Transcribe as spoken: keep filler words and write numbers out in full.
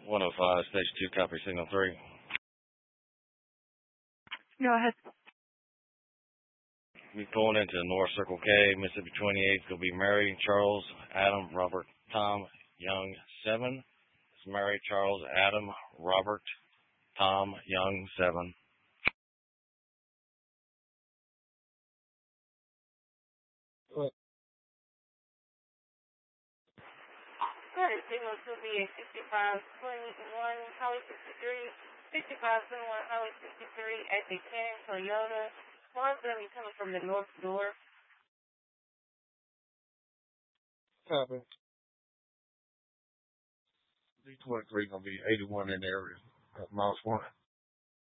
one oh five, station two, copy signal three. Go ahead. We pulling into North Circle K, Mississippi twenty-eight. Gonna be Mary, Charles, Adam, Robert, Tom, Young, seven. It's Mary, Charles, Adam, Robert, Tom, Young, seven. What? Good. Signal two B A sixty-five twenty-one, Highway sixty-three, sixty-five twenty-one, Highway sixty-three, at the ten Toyota. One's going to be coming from the north door. Copy. D twenty-three gonna be eighty-one in the area. That's miles one.